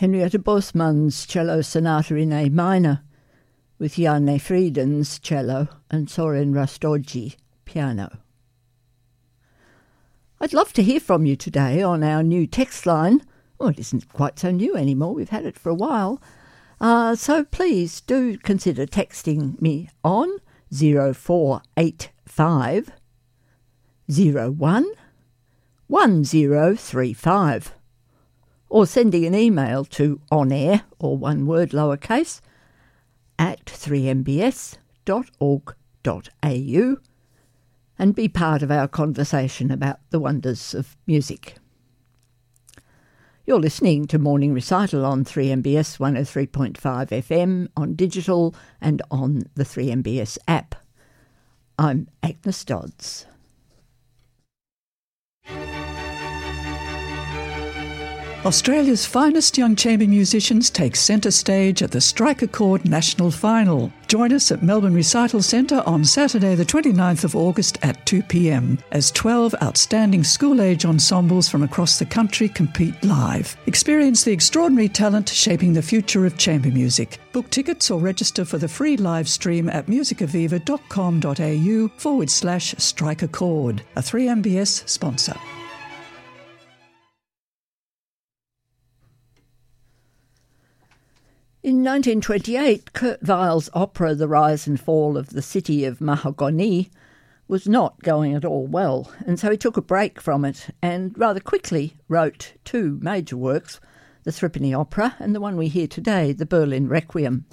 Henrietta Bosman's Cello Sonata in A minor, with Janne Frieden's cello and Soren Rastogi piano. I'd love to hear from you today on our new text line. Well, it isn't quite so new anymore. We've had it for a while. So please do consider texting me on 0485 01 1035 or sending an email to onair, or one word lowercase, at 3mbs.org.au and be part of our conversation about the wonders of music. You're listening to Morning Recital on 3MBS 103.5 FM, on digital and on the 3MBS app. I'm Agnes Dodds. Australia's finest young chamber musicians take centre stage at the Strike a Chord National Final. Join us at Melbourne Recital Centre on Saturday the 29th of August at 2 p.m. as 12 outstanding school-age ensembles from across the country compete live. Experience the extraordinary talent shaping the future of chamber music. Book tickets or register for the free live stream at musicaviva.com.au/Strike a Chord, a 3MBS sponsor. In 1928, Kurt Weill's opera The Rise and Fall of the City of Mahagoni was not going at all well, and so he took a break from it and rather quickly wrote two major works, the Threepenny Opera and the one we hear today, the Berlin Requiem.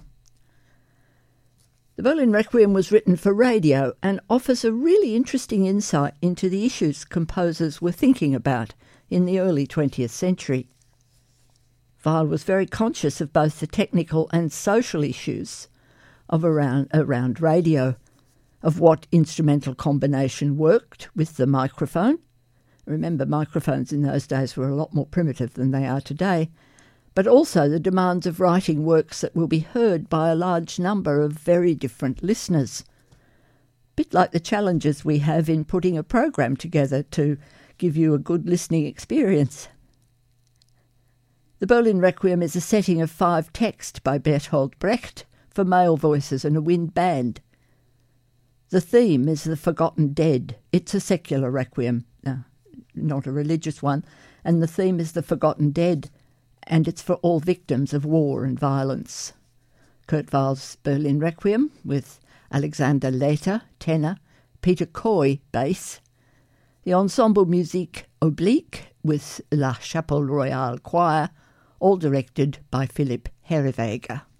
The Berlin Requiem was written for radio and offers a really interesting insight into the issues composers were thinking about in the early 20th century. Weil was very conscious of both the technical and social issues of around radio, of what instrumental combination worked with the microphone. Remember, microphones in those days were a lot more primitive than they are today, but also the demands of writing works that will be heard by a large number of very different listeners. A bit like the challenges we have in putting a program together to give you a good listening experience. The Berlin Requiem is a setting of 5 texts by Bertolt Brecht for male voices and a wind band. The theme is the forgotten dead. It's a secular requiem, not a religious one, and the theme is the forgotten dead, and it's for all victims of war and violence. Kurt Weill's Berlin Requiem with Alexander Lehter, tenor, Peter Coy, bass. The Ensemble Musique Oblique with La Chapelle Royale Choir, all directed by Philipp Herrewegher.